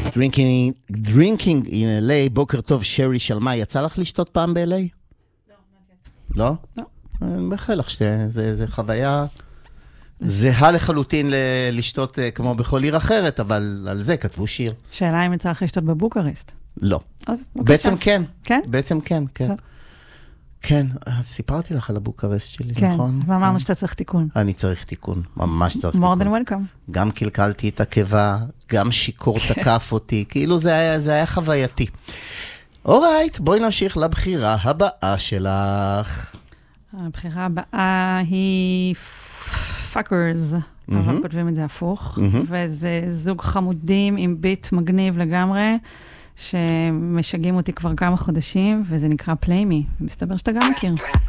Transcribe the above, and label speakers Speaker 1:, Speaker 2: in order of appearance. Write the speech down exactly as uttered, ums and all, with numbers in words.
Speaker 1: Drinking, drinking in אל איי, בוקר טוב, שרי שלמה, יצא לך לשתות פעם ב-אל איי? לא. לא?
Speaker 2: לא.
Speaker 1: אני מאחל לך שזה חוויה זהה לחלוטין לשתות כמו בכל עיר אחרת, אבל על זה כתבו שיר.
Speaker 2: שאלה אם יצא לך לשתות בבוקרסט.
Speaker 1: לא.
Speaker 2: אז
Speaker 1: בעצם כן.
Speaker 2: כן?
Speaker 1: בעצם כן, כן. כן, סיפרתי לך על הבוקרסט שלי,
Speaker 2: כן,
Speaker 1: נכון?
Speaker 2: ואמרנו שאתה צריך תיקון.
Speaker 1: אני צריך תיקון, ממש צריך
Speaker 2: More
Speaker 1: תיקון.
Speaker 2: than welcome.
Speaker 1: גם קלקלתי את הקיבה, גם שיקור תקף אותי, כאילו זה היה, זה היה חווייתי. אורייט, בואי נמשיך לבחירה הבאה שלך.
Speaker 2: הבחירה הבאה היא fuckers, אבל כותבים את זה הפוך, וזה זוג חמודים עם ביט מגניב לגמרי, שמשגעים אותי כבר כמה חודשים, וזה נקרא Play Me, ומסתבר שאתה גם מכיר.